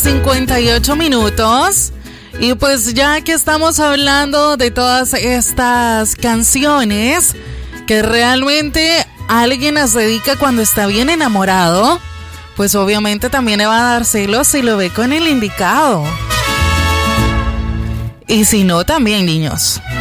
8:58. Y pues ya que estamos hablando de todas estas canciones que realmente alguien las dedica cuando está bien enamorado, pues obviamente también le va a dar celos si lo ve con el indicado. Y si no, también, niños.